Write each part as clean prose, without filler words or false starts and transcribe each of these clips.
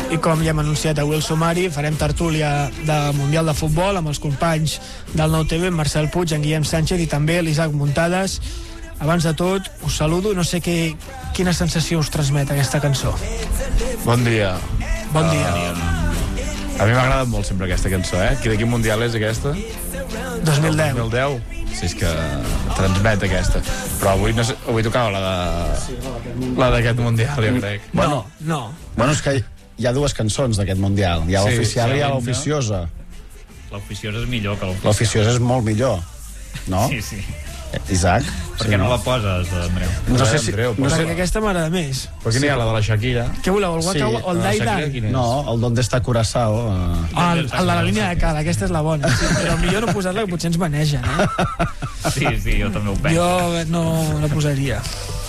I com ja hem anunciat avui el sumari, farem tertúlia del Mundial de Futbol amb els companys del Nou TV, en Marcel Puig, en Guillem Sánchez i també l'Isaac Muntades. Abans de tot, us saludo, no sé quina sensació us transmet aquesta cançó. Bon dia. Bon dia. A mi m'ha agradat molt sempre aquesta cançó, De quin Mundial és aquesta? 2010. 2010? Sí, és que transmet aquesta. Però avui, no sé, avui tocava la d'aquest Mundial, jo crec. No. Bueno, és que hi ha dues cançons d'aquest Mundial. Hi ha l'oficial i hi ha l'oficiosa. L'oficiosa és millor que l'oficial. L'oficiosa és molt millor, no? Sí. Isaac? Per què no la poses, Andreu? No sé si... Perquè aquesta m'agrada més. Però quina hi ha, la de la Shakira? Què voleu, el Waka o el Dai Dai? No, el Donde està Curaçao. El de la línia de cal, aquesta és la bona. Sí, però millor no posar-la, que potser ens manegen, Sí, jo també ho penso. Jo no la posaria.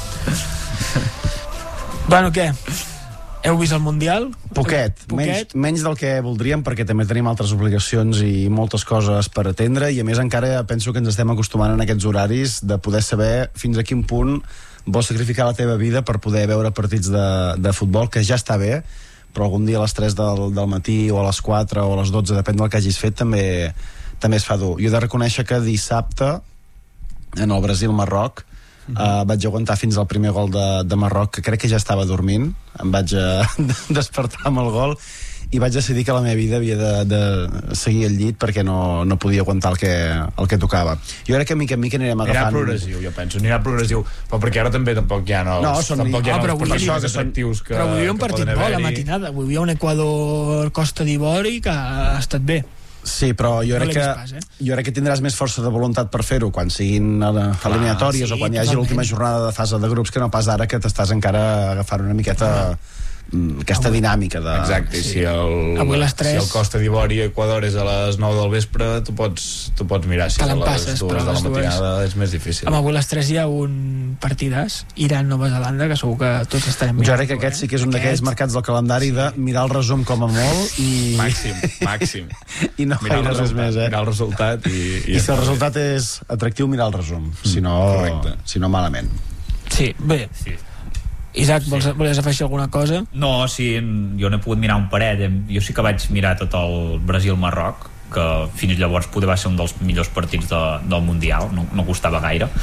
Bueno, què? Heu vist el Mundial? Poquet. Menys del que voldríem, perquè també tenim altres obligacions i moltes coses per atendre, i a més encara penso que ens estem acostumant en aquests horaris de poder saber fins a quin punt vols sacrificar la teva vida per poder veure partits de futbol, que ja està bé, però algun dia a les 3 del matí o a les 4 o a les 12, depèn del que hagis fet, també es fa dur. Jo he de reconèixer que dissabte en el Brasil-Marroc vaig aguantar fins al primer gol de Marroc, que crec que ja estava dormint. Em vaig despertar amb el gol i vaig decidir que la meva vida havia de seguir al llit perquè no podia aguantar el que tocava. Jo crec que mica en mica anirem agafant... Anirà progressiu, jo penso, però perquè ara tampoc hi ha personatges atractius que... Però avui hi havia un partit bo a la matinada, avui hi havia un Equador-Costa d'Ivori que ha estat bé. Sí, però jo crec que tindràs més força de voluntat per fer-ho quan siguin eliminatòries o quan hi hagi l'última jornada de fase de grups, que no pas ara que t'estàs encara agafant una miqueta aquesta dinàmica de... Exacte, i si el Costa d'Ivori i Equador és a les 9 del vespre, tu pots mirar si a les 2 de la matinada és més difícil. Avui a les 3 hi ha un partidàs, Iran-Nova Zelanda, que segur que tots estarem mirant. Jo crec que aquest sí que és un d'aquells marcats del calendari de mirar el resum com a molt i... Màxim. I no gaire res més, Mirar el resultat i si el resultat és atractiu, mirar el resum. Si no, malament. Sí, bé. Isaac, volies afegir alguna cosa? No, sí, jo n'he pogut mirar un parell. Jo sí que vaig mirar tot el Brasil-Marroc, que fins llavors poder va ser un dels millors partits del Mundial, no costava gaire,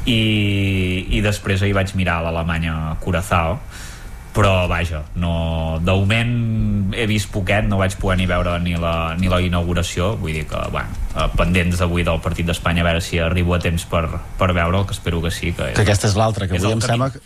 i després ahir vaig mirar l'Alemanya-Curaçao, però vaja, de moment he vist poquet, no vaig poder ni veure ni la inauguració, vull dir que pendents d'avui del partit d'Espanya, a veure si arribo a temps per veure'l, que espero que sí, que aquesta és l'altra, que avui em sembla